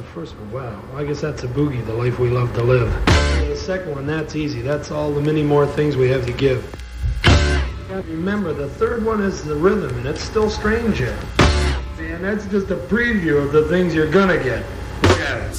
first one, wow. I guess that's a boogie, the life we love to live. The second one, that's easy. That's all the many more things we have to give. Remember, the third one is the rhythm, and it's still strange yet. And that's just a preview of the things you're gonna get. Look at it.